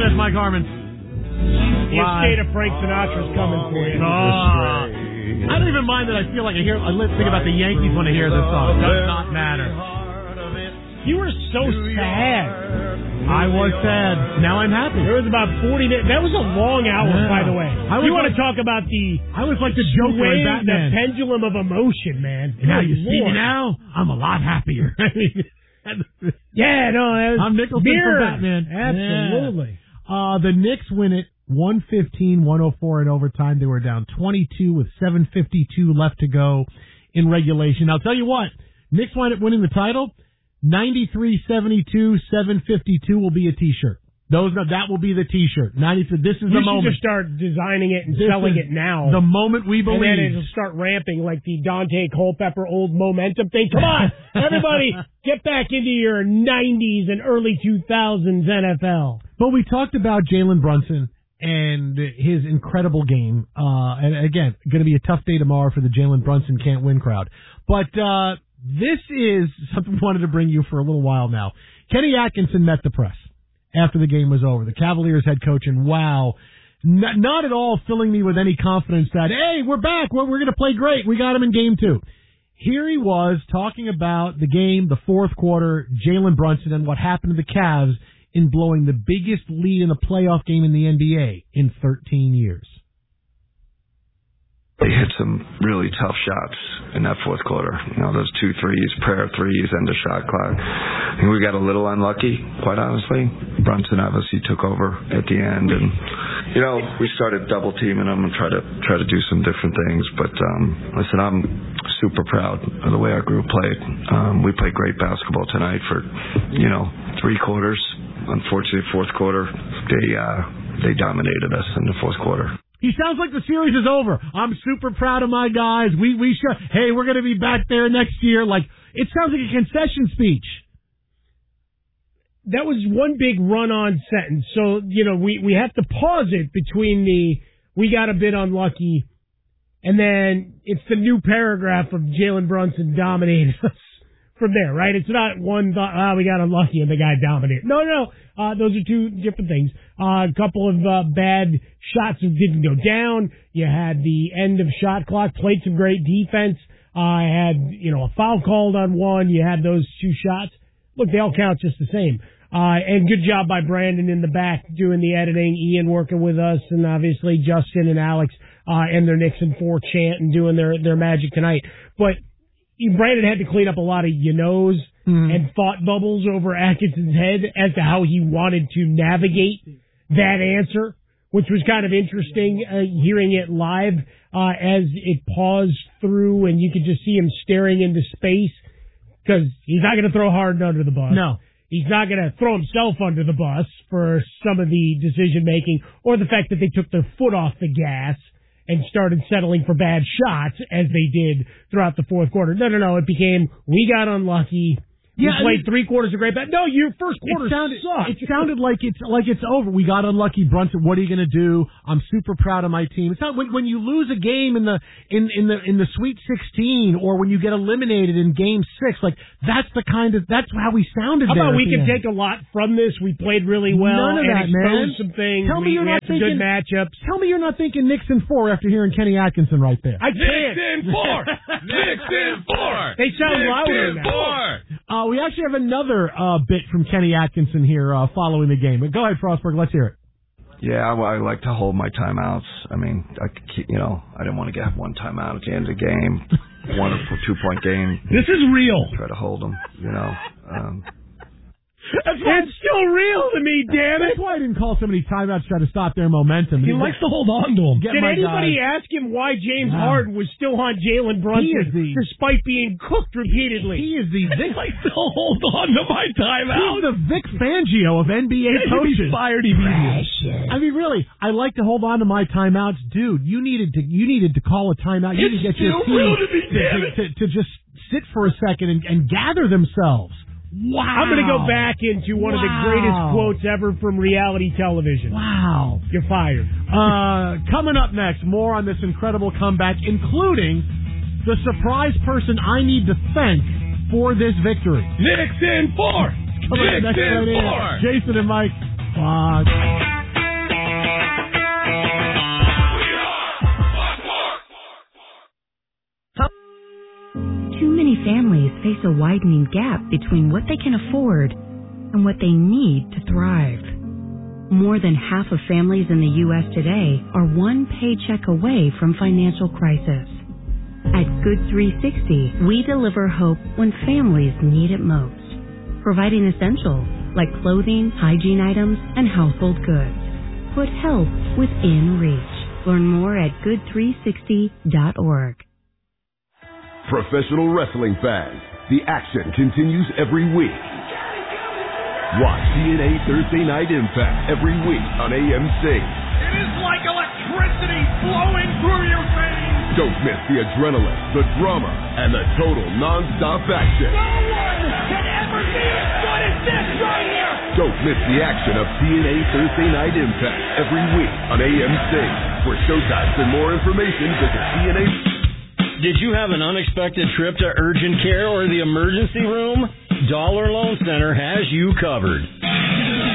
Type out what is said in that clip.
Smith, Mike Harmon. The estate of Frank Sinatra's coming for you. I don't even mind that I feel like I think about the Yankees when I hear this song. It does not matter. You were so sad. I was sad. Now I'm happy. There was about 40 minutes. That was a long hour, by the way. You want to talk about I was like the Joker in Batman. The pendulum of emotion, man. And now you see me now, I'm a lot happier. Yeah, no, that was I'm Nicholson for Batman. Absolutely. Yeah. The Knicks win it 115-104 in overtime. They were down 22 with 7:52 left to go in regulation. I'll tell you what, Knicks wind up winning the title. 93-72, 7:52 will be a T-shirt. That will be the T-shirt. 93. This is the moment. You should just start designing it and selling it now. The moment we believe. And then it'll start ramping like the Dante Culpepper old momentum thing. Come on, everybody, get back into your 90s and early 2000s NFL. But we talked about Jalen Brunson and his incredible game. And again, going to be a tough day tomorrow for the Jalen Brunson can't win crowd. But this is something we wanted to bring you for a little while now. Kenny Atkinson met the press after the game was over. The Cavaliers head coach, and wow, not at all filling me with any confidence that, hey, we're back. We're going to play great. We got him in game 2. Here he was talking about the game, the fourth quarter, Jalen Brunson, and what happened to the Cavs in blowing the biggest lead in a playoff game in the NBA in 13 years. They hit some really tough shots in that fourth quarter. You know, those 2 threes, pair of threes, end of shot clock. I think we got a little unlucky, quite honestly. Brunson obviously took over at the end, and we started double teaming them and try to do some different things. But listen, I'm super proud of the way our group played. We played great basketball tonight for 3 quarters. Unfortunately, fourth quarter they dominated us in the fourth quarter. He sounds like the series is over. I'm super proud of my guys. Hey, we're going to be back there next year. Like, it sounds like a concession speech. That was one big run-on sentence. So, we have to pause it between we got a bit unlucky, and then it's the new paragraph of Jalen Brunson dominated us from there, right? It's not one thought, we got unlucky and the guy dominated. No. Those are two different things. A couple of bad shots that didn't go down. You had the end of shot clock, played some great defense. Had, a foul called on one. You had those 2 shots. Look, they all count just the same. And good job by Brandon in the back doing the editing, Ian working with us, and obviously Justin and Alex and their Nixon 4 chant and doing their magic tonight. But Brandon had to clean up a lot of and thought bubbles over Atkinson's head as to how he wanted to navigate that answer, which was kind of interesting hearing it live as it paused through, and you could just see him staring into space because he's not going to throw Harden under the bus. No. He's not going to throw himself under the bus for some of the decision-making or the fact that they took their foot off the gas and started settling for bad shots as they did throughout the fourth quarter. No. It became, we got unlucky. You played 3 quarters of great bad. No, your first quarter sucked. It sounded like it's over. We got unlucky, Brunson. What are you going to do? I'm super proud of my team. It's not when you lose a game in the Sweet 16 or when you get eliminated in Game 6. Like that's how we sounded. How about we can end. take a lot from this? We played really well. None of that, man. Some things. Tell me you're not thinking good matchups. Tell me you're not thinking Nixon 4 after hearing Kenny Atkinson right there. I can't. Nixon 4. Nixon 4. They sound louder now. 4. We actually have another bit from Kenny Atkinson here following the game. But go ahead, Frostberg. Let's hear it. Yeah, I like to hold my timeouts. I mean, I didn't want to get 1 timeout at the end of the game, 1 or 2-point game. This is real. Try to hold them, It's still real to me, damn it. That's why I didn't call so many timeouts to try to stop their momentum. He likes to hold on to them. Did anybody ask him why James Harden was still on Jalen Brunson despite being cooked repeatedly? He is the Vic. I still hold on to my timeout. He's the Vic Fangio of NBA coaches. Fired immediately. I mean, really, I like to hold on to my timeouts, dude. You needed to call a timeout. You need to get your team to just sit for a second and gather themselves. Wow. I'm going to go back into one of the greatest quotes ever from reality television. Wow. You're fired. Coming up next, more on this incredible comeback, including the surprise person I need to thank for this victory. Nixon 4. Nixon 4. Jason and Mike. many families face a widening gap between what they can afford and what they need to thrive. More than half of families in the U.S. today are one paycheck away from financial crisis. At Good 360, we deliver hope when families need it most, providing essentials like clothing, hygiene items, and household goods. Put help within reach. Learn more at good360.org. Professional wrestling fans, the action continues every week. Watch TNA Thursday Night Impact every week on AMC. It is like electricity flowing through your veins. Don't miss the adrenaline, the drama, and the total non-stop action. No one can ever be as good as this right here. Don't miss the action of TNA Thursday Night Impact every week on AMC. For showtimes and more information, visit TNA. Did you have an unexpected trip to urgent care or the emergency room? Dollar Loan Center has you covered.